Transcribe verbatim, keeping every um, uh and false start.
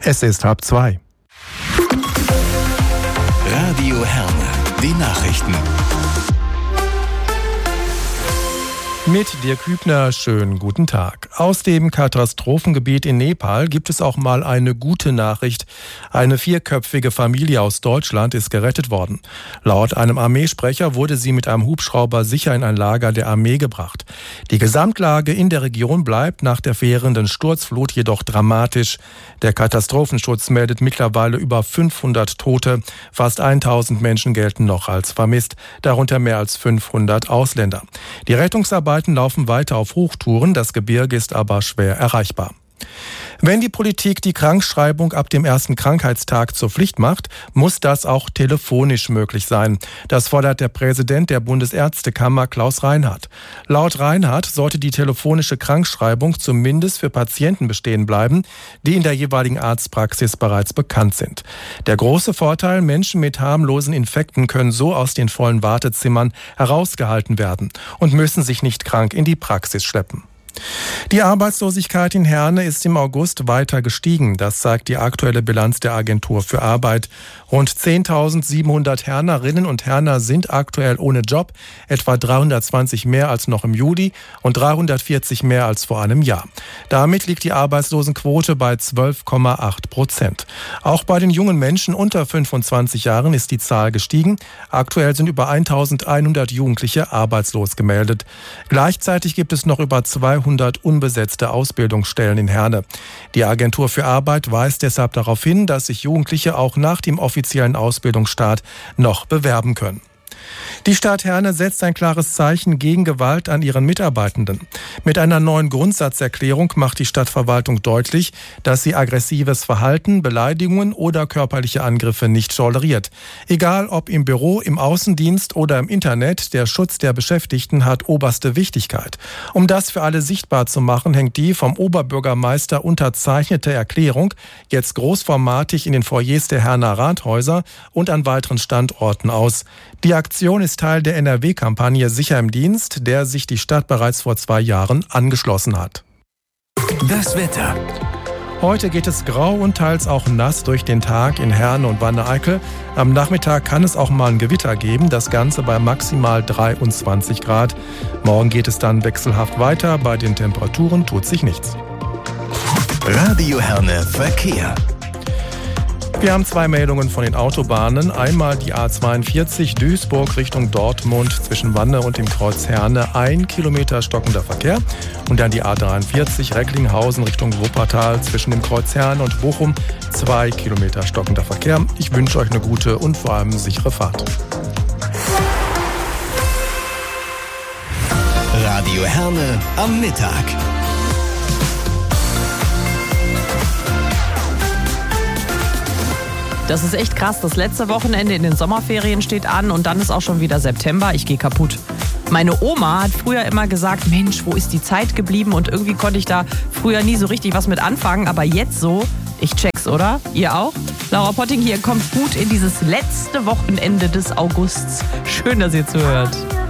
Es ist halb zwei. Radio Herne, die Nachrichten. Mit Dirk Hübner, schönen guten Tag. Aus dem Katastrophengebiet in Nepal gibt es auch mal eine gute Nachricht. Eine vierköpfige Familie aus Deutschland ist gerettet worden. Laut einem Armeesprecher wurde sie mit einem Hubschrauber sicher in ein Lager der Armee gebracht. Die Gesamtlage in der Region bleibt nach der verheerenden Sturzflut jedoch dramatisch. Der Katastrophenschutz meldet mittlerweile über fünfhundert Tote. Fast tausend Menschen gelten noch als vermisst, darunter mehr als fünfhundert Ausländer. Die Rettungsarbeit laufen weiter auf Hochtouren, das Gebirge ist aber schwer erreichbar. Wenn die Politik die Krankschreibung ab dem ersten Krankheitstag zur Pflicht macht, muss das auch telefonisch möglich sein. Das fordert der Präsident der Bundesärztekammer Klaus Reinhardt. Laut Reinhardt sollte die telefonische Krankschreibung zumindest für Patienten bestehen bleiben, die in der jeweiligen Arztpraxis bereits bekannt sind. Der große Vorteil, Menschen mit harmlosen Infekten können so aus den vollen Wartezimmern herausgehalten werden und müssen sich nicht krank in die Praxis schleppen. Die Arbeitslosigkeit in Herne ist im August weiter gestiegen. Das zeigt die aktuelle Bilanz der Agentur für Arbeit. Rund zehntausendsiebenhundert Hernerinnen und Herner sind aktuell ohne Job, etwa dreihundertzwanzig mehr als noch im Juli und dreihundertvierzig mehr als vor einem Jahr. Damit liegt die Arbeitslosenquote bei zwölf Komma acht Prozent. Auch bei den jungen Menschen unter fünfundzwanzig Jahren ist die Zahl gestiegen. Aktuell sind über eintausendeinhundert Jugendliche arbeitslos gemeldet. Gleichzeitig gibt es noch über zweihundert unbesetzte Ausbildungsstellen in Herne. Die Agentur für Arbeit weist deshalb darauf hin, dass sich Jugendliche auch nach dem offiziellen Ausbildungsstart noch bewerben können. Die Stadt Herne setzt ein klares Zeichen gegen Gewalt an ihren Mitarbeitenden. Mit einer neuen Grundsatzerklärung macht die Stadtverwaltung deutlich, dass sie aggressives Verhalten, Beleidigungen oder körperliche Angriffe nicht toleriert. Egal ob im Büro, im Außendienst oder im Internet, der Schutz der Beschäftigten hat oberste Wichtigkeit. Um das für alle sichtbar zu machen, hängt die vom Oberbürgermeister unterzeichnete Erklärung jetzt großformatig in den Foyers der Herner Rathäuser und an weiteren Standorten aus. Die Aktion ist Teil der N R W-Kampagne Sicher im Dienst, der sich die Stadt bereits vor zwei Jahren angeschlossen hat. Das Wetter. Heute geht es grau und teils auch nass durch den Tag in Herne und Wanne-Eickel. Am Nachmittag kann es auch mal ein Gewitter geben, das Ganze bei maximal dreiundzwanzig Grad. Morgen geht es dann wechselhaft weiter, bei den Temperaturen tut sich nichts. Radio Herne Verkehr. Wir haben zwei Meldungen von den Autobahnen. Einmal die A zweiundvierzig Duisburg Richtung Dortmund zwischen Wanne und dem Kreuz Herne. Ein Kilometer stockender Verkehr. Und dann die A dreiundvierzig Recklinghausen Richtung Wuppertal zwischen dem Kreuz Herne und Bochum. Zwei Kilometer stockender Verkehr. Ich wünsche euch eine gute und vor allem sichere Fahrt. Radio Herne am Mittag. Das ist echt krass. Das letzte Wochenende in den Sommerferien steht an und dann ist auch schon wieder September. Ich gehe kaputt. Meine Oma hat früher immer gesagt, Mensch, wo ist die Zeit geblieben? Und irgendwie konnte ich da früher nie so richtig was mit anfangen. Aber jetzt so, ich check's, oder? Ihr auch? Laura Potting hier, kommt gut in dieses letzte Wochenende des Augusts. Schön, dass ihr zuhört.